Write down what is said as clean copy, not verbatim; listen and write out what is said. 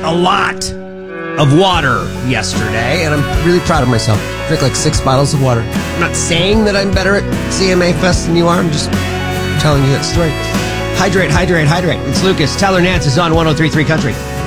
a lot of water yesterday, and I'm really proud of myself. Drank like 6 bottles of water. I'm not saying that I'm better at CMA Fest than you are. I'm just telling you that story. Hydrate, hydrate, hydrate. It's Lucas. Tyler Nance is on 103.3 Country.